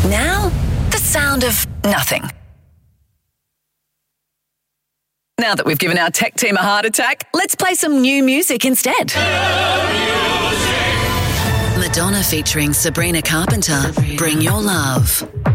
Now, the sound of nothing. Now that we've given our tech team a heart attack, let's play some new music instead. Madonna featuring Sabrina Carpenter, Bring Your Love.